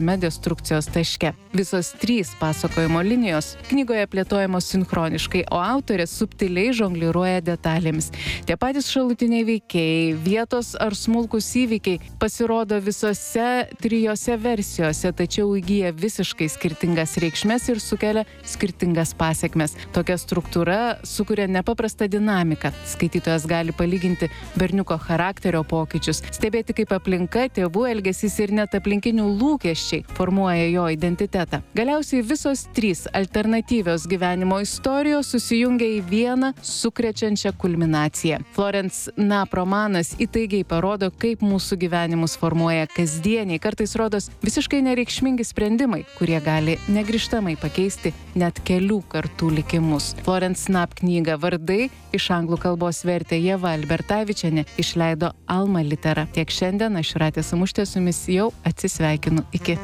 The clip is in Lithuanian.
destrukcijos taške. Visos 3 pasakojimo linijos knygoje plėtojamos sinchroniškai, o autorė subtiliai žongliruoja detalėmis. Tie patys šalutiniai veikėjai, vietos ar smulkūs įvykiai pasirodo visose 3 versijose, tačiau įgyja visiškai skirtingas reikšmes ir sukelia skirtingas pasekmes. Tokia struktūra sukuria nepaprastą dinamiką. Skaitytojas gali palyginti berniuko charakterio pokyčius, stebėti, kaip aplinka, tėvų elgesys ir net aplinkinių lūkesčiai formuoja jo identitetą. Galiausiai visos 3 alternatyvios gyvenimo istorijos susijungia į vieną sukrečiančią kulminaciją. Florence Knapp romanas įtaigiai parodo, kaip mūsų gyvenimus formuoja kasdieniai, kartais rodos visiškai nereikšmingi sprendimai, kurie gali negrįžtamai pakeisti net kelių kartų likimus. Florence Knapp knygą Vardai iš anglų kalbos vertė Ieva Albertavičienė, išleido Alma Litera. Tiek šiandien, aš Jūratė Samušytė su jumis jau atsisveikinu. Iki.